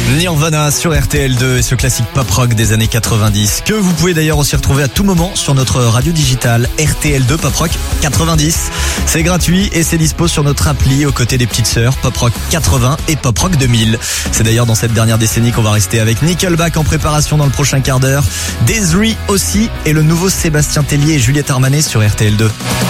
Nirvana sur RTL2 et ce classique pop rock des années 90 que vous pouvez d'ailleurs aussi retrouver à tout moment sur notre radio digitale RTL2 Pop Rock 90. C'est gratuit et c'est dispo sur notre appli aux côtés des petites sœurs Pop Rock 80 et Pop Rock 2000. C'est d'ailleurs dans cette dernière décennie qu'on va rester avec Nickelback en préparation dans le prochain quart d'heure. Desiree aussi et le nouveau Sébastien Tellier et Juliette Armanet sur RTL2.